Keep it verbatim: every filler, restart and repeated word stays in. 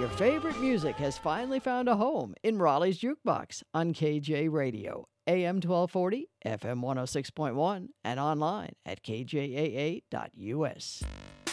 Your favorite music has finally found a home in Raleigh's Jukebox on K J Radio, A M twelve forty, F M one oh six point one, and online at k j a a dot u s.